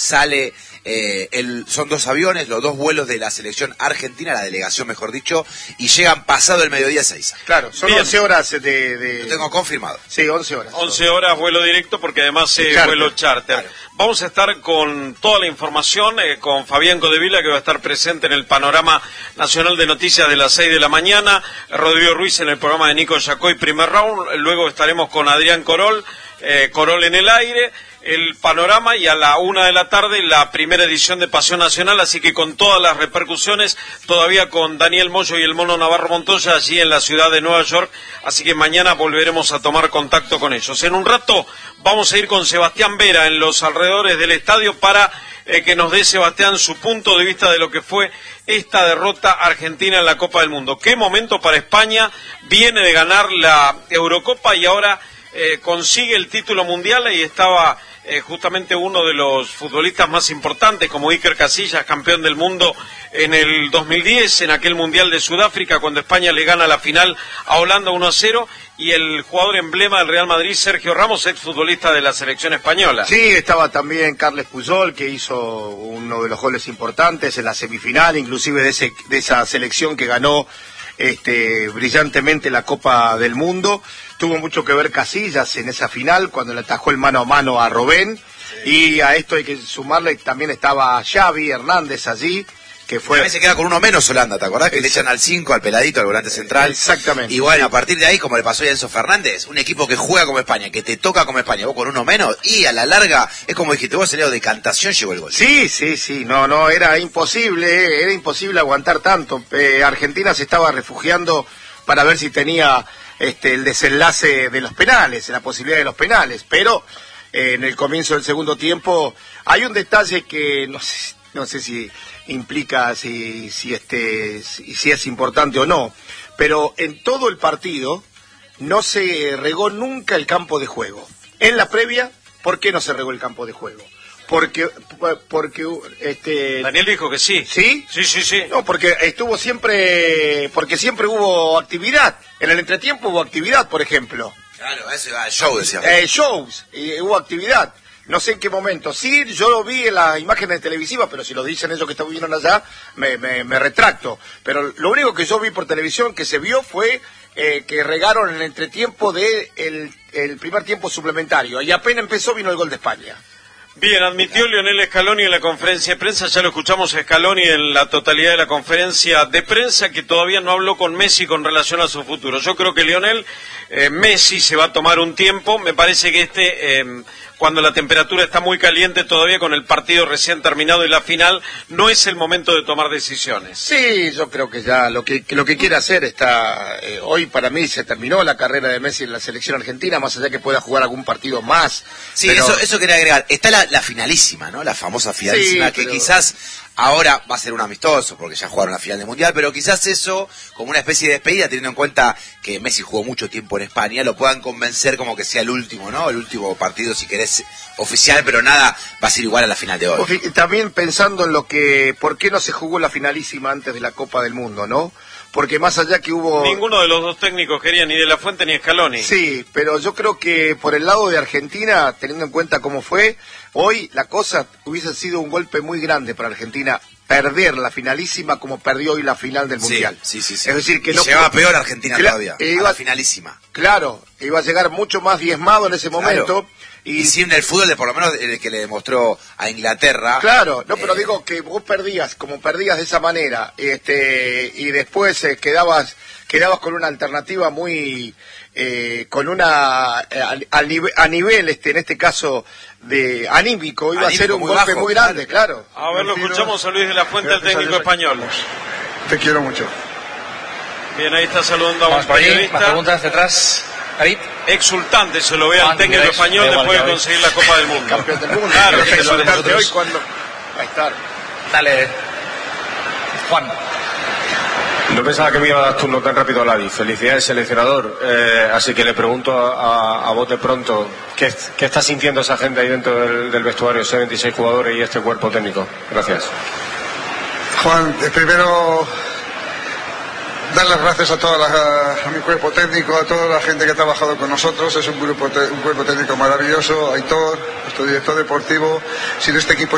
sale, son 2 aviones, los 2 vuelos de la selección argentina, la delegación mejor dicho, y llegan pasado el mediodía 6. Claro, son 11 horas Lo tengo confirmado. Sí, 11 horas. 11 horas vuelo directo porque además vuelo charter. Claro. Vamos a estar con toda la información, con Fabián Codevila, que va a estar presente en el panorama nacional de noticias de las 6 de la mañana, Rodrigo Ruiz en el programa de Nico Yacoy, primer round, luego estaremos con Adrián Corol, Corol en el aire, el panorama, y a la 1 de la tarde la primera edición de Pasión Nacional, así que con todas las repercusiones, todavía con Daniel Moyo y el Mono Navarro Montoya allí en la ciudad de Nueva York, así que mañana volveremos a tomar contacto con ellos. En un rato vamos a ir con Sebastián Vera en los alrededores del estadio para que nos dé Sebastián su punto de vista de lo que fue esta derrota argentina en la Copa del Mundo. Qué momento para España, viene de ganar la Eurocopa y ahora consigue el título mundial, y estaba justamente uno de los futbolistas más importantes como Iker Casillas, campeón del mundo en el 2010, en aquel Mundial de Sudáfrica, cuando España le gana la final a Holanda 1-0, y el jugador emblema del Real Madrid, Sergio Ramos, exfutbolista de la selección española. Sí, estaba también Carles Puyol, que hizo uno de los goles importantes en la semifinal, inclusive de esa selección que ganó brillantemente la Copa del Mundo. Tuvo mucho que ver Casillas en esa final, cuando le atajó el mano a mano a Robben, y a esto hay que sumarle, también estaba Xavi Hernández allí, que fue... A veces queda con uno menos Holanda, ¿te acordás? Que le echan al 5, al peladito, al volante central. Exactamente. Y bueno, a partir de ahí, como le pasó a Enzo Fernández, un equipo que juega como España, que te toca como España, vos con uno menos, y a la larga, es como dijiste vos, el de cantación llegó el gol. Sí, no, era imposible aguantar tanto. Argentina se estaba refugiando para ver si tenía el desenlace de los penales, la posibilidad de los penales, pero en el comienzo del segundo tiempo hay un detalle que no sé si implica si es importante o no, pero en todo el partido no se regó nunca el campo de juego. En la previa, ¿por qué no se regó el campo de juego? Porque Daniel dijo que sí. ¿Sí? Sí. No, porque siempre hubo actividad. En el entretiempo hubo actividad, por ejemplo. Claro, eso iba al show, decía. Shows, hubo actividad. No sé en qué momento. Sí, yo lo vi en las imágenes televisivas, pero si lo dicen ellos que estuvieron allá, me retracto. Pero lo único que yo vi por televisión que se vio fue que regaron en el entretiempo el primer tiempo suplementario. Y apenas empezó vino el gol de España. Bien, admitió Lionel Scaloni en la conferencia de prensa, ya lo escuchamos a Scaloni en la totalidad de la conferencia de prensa, que todavía no habló con Messi con relación a su futuro. Yo creo que Lionel, Messi se va a tomar un tiempo, me parece que cuando la temperatura está muy caliente todavía, con el partido recién terminado y la final, no es el momento de tomar decisiones. Sí, yo creo que ya lo que quiere hacer está... hoy para mí se terminó la carrera de Messi en la selección argentina, más allá que pueda jugar algún partido más. Sí, pero... eso quería agregar. Está la finalísima, ¿no? La famosa finalísima, sí, que pero... quizás ahora va a ser un amistoso, porque ya jugaron la final del Mundial, pero quizás eso, como una especie de despedida, teniendo en cuenta que Messi jugó mucho tiempo en España, lo puedan convencer como que sea el último, ¿no? El último partido, si querés, oficial, pero nada va a ser igual a la final de hoy. También pensando en ¿por qué no se jugó la finalísima antes de la Copa del Mundo, no? Porque más allá que hubo... Ninguno de los dos técnicos quería ni De La Fuente ni Scaloni. Sí, pero yo creo que por el lado de Argentina, teniendo en cuenta cómo fue, hoy la cosa hubiese sido un golpe muy grande para Argentina, perder la finalísima como perdió hoy la final del Mundial. Sí. Es decir, que no llegaba peor Argentina todavía, a la finalísima. Claro, iba a llegar mucho más diezmado en ese momento. Claro. Y sin el fútbol, por lo menos el que le demostró a Inglaterra. Claro, no, pero digo que vos perdías de esa manera, y después quedabas con una alternativa muy, con una, a nivel, en este caso, de anímico, iba a ser un golpe muy grande, claro. A ver, lo escuchamos a Luis de la Fuente, el técnico español. Te quiero mucho. Bien, ahí está saludando a un periodista. Más preguntas detrás. David. Exultante se lo ve al técnico español después de conseguir la Copa del Mundo. Campeón del mundo. Claro, que exultante hoy cuando va a estar. Dale, Juan. No pensaba que me iba a dar turno tan rápido a Ladi. Felicidades, seleccionador. Así que le pregunto a bote pronto, ¿qué está sintiendo esa gente ahí dentro del vestuario, ese 26 jugadores y este cuerpo técnico? Gracias. Juan, primero... dar las gracias a mi cuerpo técnico, a toda la gente que ha trabajado con nosotros. Es un cuerpo técnico maravilloso. Aitor, nuestro director deportivo. Sin este equipo